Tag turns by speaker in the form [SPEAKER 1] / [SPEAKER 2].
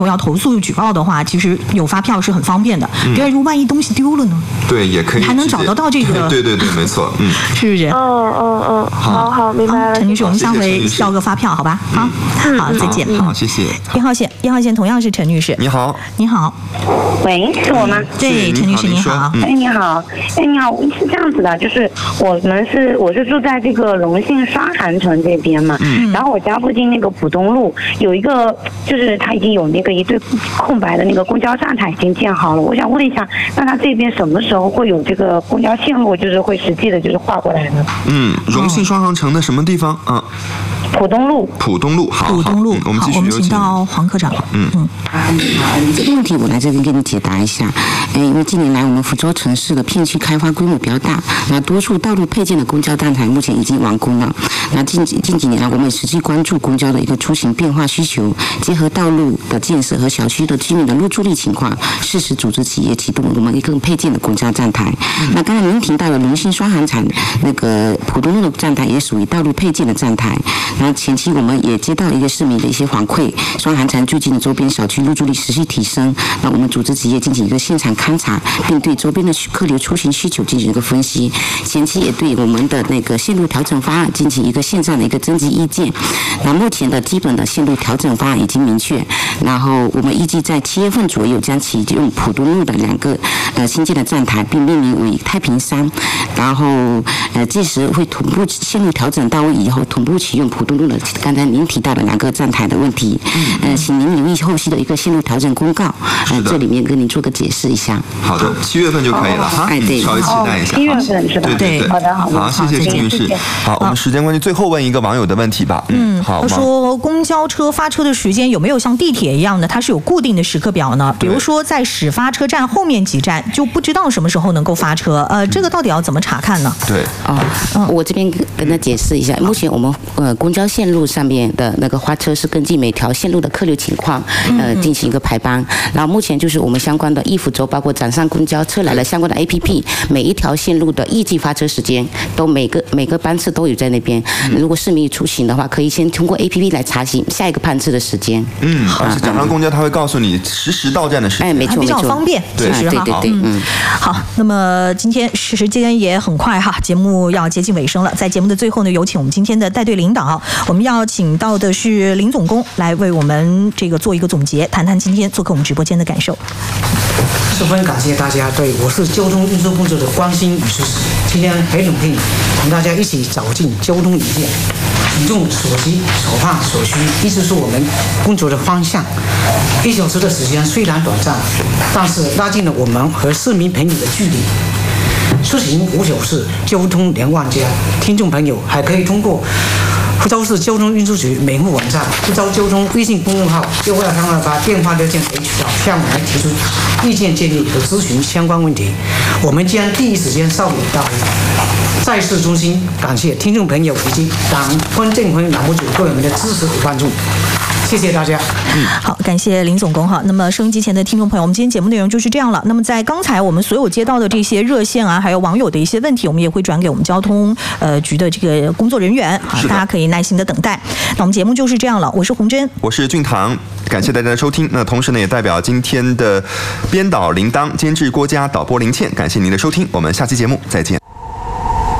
[SPEAKER 1] 要投诉举报的话，其实有发票是很方便的。第二，如果万一东西丢了呢？
[SPEAKER 2] 对，也可以
[SPEAKER 1] 还能找得到这个。
[SPEAKER 2] 对，没错，
[SPEAKER 1] 是不是？
[SPEAKER 3] 好，明白了。
[SPEAKER 1] 陈女士，我们下回要个发票，好吧？好，再见。
[SPEAKER 2] 好，谢谢。
[SPEAKER 1] 1号线同样是陈女士。
[SPEAKER 2] 你好。
[SPEAKER 4] 喂，是我吗？
[SPEAKER 1] 对，陈女士你好。
[SPEAKER 4] 你好，是这样子的，就是我是住在这个荣信双涵城这边嘛，然后我家附近那个浦东路有一个，就是它已经有那个一对空白的那个公交站台已经建好了，我想问一下，那它这边什么时候会有这个公交线路，就是会实际的就是划过来呢？
[SPEAKER 2] 荣信双涵城的什么地方啊？
[SPEAKER 4] 浦东路，
[SPEAKER 2] 好，我们继续有请。
[SPEAKER 1] 我们请到黄科长。
[SPEAKER 5] 这个问题我来这边给你解答一下。因为近年来我们福州城市的片区开发规模比较大，那多数道路配件的公交站台目前已经完工了。那近几年来，我们也实际关注公交的一个出行变化需求，结合道路的建设和小区的居民的入住率情况，适时组织企业启动我们一个配件的公交站台。那刚才您提到了荣信双涵城那个浦东路的站台也属于道路配件的站台。那前期我们也接到一个市民的一些反馈，双涵城最近的周边小区入住率持续提升。那我们组织企业进行一个现场勘查，并对周边的客流出行需求进行一个分析。前期也对我们的那个线路调整方案进行一个线上的一个征集意见。那目前的基本的线路调整方案已经明确，然后我们预计在7月份左右将启用浦东路的2个新建的站台，并命名为太平山。然后届时会同步线路调整到位以后，同步启用浦东路的刚才您提到的2个站台的问题。请您留意后续的一个线路调整公告。这里面跟您做个解释一下。
[SPEAKER 2] 好的，7月份就可以了哈。
[SPEAKER 5] 对，
[SPEAKER 2] 稍微期待一下。
[SPEAKER 4] 7月份是吧？
[SPEAKER 2] 对。
[SPEAKER 4] 好的。
[SPEAKER 2] 好，谢谢陈女士。好，我们时间关系，最后问一个网友的问题吧。好。
[SPEAKER 1] 他说，公交车发车的时间有没有像地铁一样的，它是有固定的时刻表呢？比如说在始发车站后面几站就不知道什么时候能够发车，这个到底要怎么查看呢？
[SPEAKER 2] 对。
[SPEAKER 5] 我这边跟他解释一下，目前我们公交线路上面的那个发车是根据每条线路的客流情况进行一个排班，然后目前就是我们相关的易福州包括掌上公交车来了相关的 APP， 每一条线路的预计发车时间都每个班次都有在那边。如果市民出行的话，可以先通过 APP 来查询下一个班次的时间。
[SPEAKER 2] 而且掌上公交它会告诉你实时到站的时间。
[SPEAKER 5] 没错，
[SPEAKER 1] 比较方便。
[SPEAKER 5] 对。
[SPEAKER 1] 好，那么今天时间也很快哈，节目要接近尾声了。在节目的最后呢，有请我们今天的带队领导，我们要请到的是林总工来为我们这个做一个总结，谈谈今天做客我们直播间的感受。
[SPEAKER 6] 十分感谢大家对我市交通运输工作的关心与支持。今天很荣幸同大家一起走进交通一线，民众所急所盼所需，一直是我们工作的方向。1小时的时间虽然短暂，但是拉近了我们和市民朋友的距离。出行无小事，交通连万家。听众朋友还可以通过福州市交通运输局每户网站、福州交通微信公众号、62328电话热线等渠道向我们提出意见建议和咨询相关问题，我们将第一时间受理到位。再次衷心感谢听众朋友以及党昆政昆栏目组对我们的支持和关注。谢谢大家。
[SPEAKER 1] 好，感谢林总工哈。那么收音机前的听众朋友，我们今天节目内容就是这样了。那么在刚才我们所有接到的这些热线啊，还有网友的一些问题，我们也会转给我们交通局的这个工作人员啊，大家可以耐心的等待。那我们节目就是这样了，我是洪真，
[SPEAKER 2] 我是俊堂，感谢大家的收听。那同时呢，也代表今天的编导铃铛、监制郭嘉、导播林倩，感谢您的收听，我们下期节目再见。